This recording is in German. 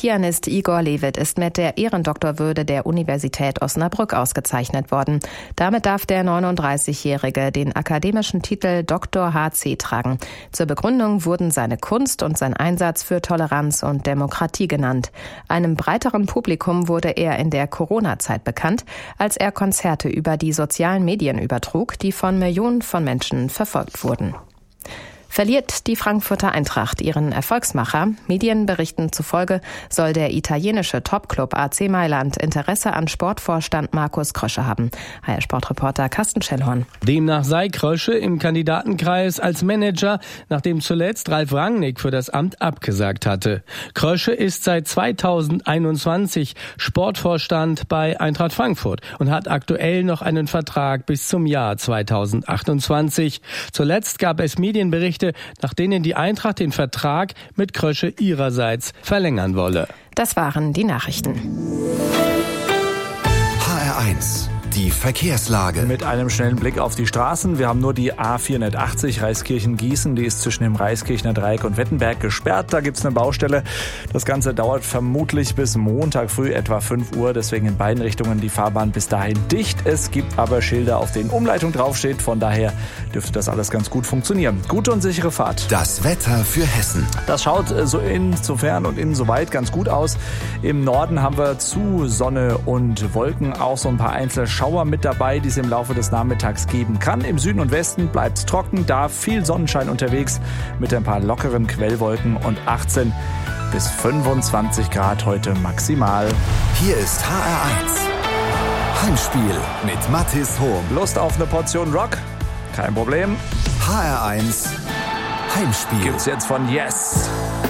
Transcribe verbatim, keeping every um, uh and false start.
Pianist Igor Levit ist mit der Ehrendoktorwürde der Universität Osnabrück ausgezeichnet worden. Damit darf der neununddreißigjährige den akademischen Titel Doktor H C tragen. Zur Begründung wurden seine Kunst und sein Einsatz für Toleranz und Demokratie genannt. Einem breiteren Publikum wurde er in der Corona-Zeit bekannt, als er Konzerte über die sozialen Medien übertrug, die von Millionen von Menschen verfolgt wurden. Verliert die Frankfurter Eintracht ihren Erfolgsmacher? Medienberichten zufolge soll der italienische Topclub A C Mailand Interesse an Sportvorstand Markus Krösche haben. H R-Sportreporter Carsten Schellhorn. Demnach sei Krösche im Kandidatenkreis als Manager, nachdem zuletzt Ralf Rangnick für das Amt abgesagt hatte. Krösche ist seit zweitausendeinundzwanzig Sportvorstand bei Eintracht Frankfurt und hat aktuell noch einen Vertrag bis zum Jahr zweitausendachtundzwanzig. Zuletzt gab es Medienberichte, nach denen die Eintracht den Vertrag mit Krösche ihrerseits verlängern wolle. Das waren die Nachrichten. H R eins. Die Verkehrslage. Mit einem schnellen Blick auf die Straßen. Wir haben nur die A vierhundertachtzig Reiskirchen-Gießen. Die ist zwischen dem Reiskirchner Dreieck und Wettenberg gesperrt. Da gibt es eine Baustelle. Das Ganze dauert vermutlich bis Montag früh etwa fünf Uhr. Deswegen in beiden Richtungen die Fahrbahn bis dahin dicht. Es gibt aber Schilder, auf denen Umleitung draufsteht. Von daher dürfte das alles ganz gut funktionieren. Gute und sichere Fahrt. Das Wetter für Hessen. Das schaut so insofern und insoweit ganz gut aus. Im Norden haben wir zu Sonne und Wolken auch so ein paar einzelne Schauer mit dabei, die es im Laufe des Nachmittags geben kann. Im Süden und Westen bleibt es trocken, da viel Sonnenschein unterwegs mit ein paar lockeren Quellwolken und achtzehn bis fünfundzwanzig Grad heute maximal. Hier ist H R eins. Heimspiel mit Mathis Hohm. Lust auf eine Portion Rock? Kein Problem. H R eins Heimspiel. Gibt's jetzt von Yes.